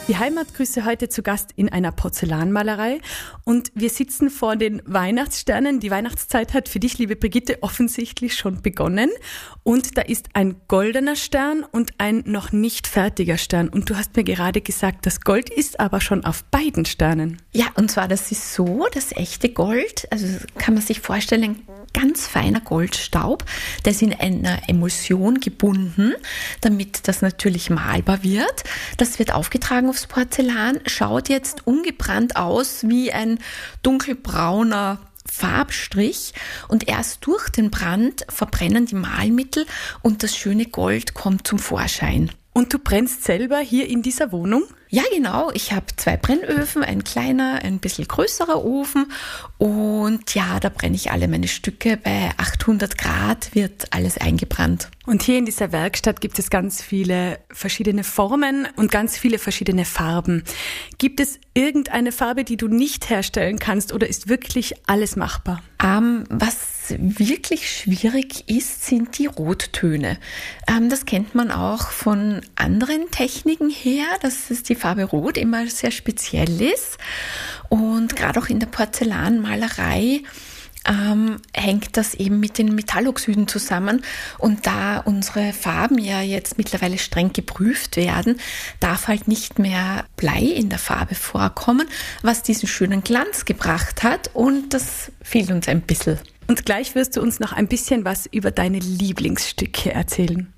Die Heimatgrüße heute zu Gast in einer Porzellanmalerei und wir sitzen vor den Weihnachtssternen. Die Weihnachtszeit hat für dich, liebe Brigitte, offensichtlich schon begonnen und da ist ein goldener Stern und ein noch nicht fertiger Stern und du hast mir gerade gesagt, das Gold ist aber schon auf beiden Sternen. Ja, und zwar das ist so, das echte Gold, also kann man sich vorstellen, ganz feiner Goldstaub, der ist in einer Emulsion gebunden, damit das natürlich malbar wird. Das wird aufgetragen aufs Porzellan, schaut jetzt ungebrannt aus wie ein dunkelbrauner Farbstrich und erst durch den Brand verbrennen die Malmittel und das schöne Gold kommt zum Vorschein. Und du brennst selber hier in dieser Wohnung? Ja, genau. Ich habe 2 Brennöfen, ein kleiner, ein bisschen größerer Ofen und ja, da brenne ich alle meine Stücke. Bei 800 Grad wird alles eingebrannt. Und hier in dieser Werkstatt gibt es ganz viele verschiedene Formen und ganz viele verschiedene Farben. Gibt es irgendeine Farbe, die du nicht herstellen kannst oder ist wirklich alles machbar? Was wirklich schwierig ist, sind die Rottöne. Das kennt man auch von anderen Techniken her, dass es die Farbe Rot immer sehr speziell ist. Und gerade auch in der Porzellanmalerei hängt das eben mit den Metalloxiden zusammen. Und da unsere Farben ja jetzt mittlerweile streng geprüft werden, darf halt nicht mehr Blei in der Farbe vorkommen, was diesen schönen Glanz gebracht hat. Und das fehlt uns ein bisschen. Und gleich wirst du uns noch ein bisschen was über deine Lieblingsstücke erzählen.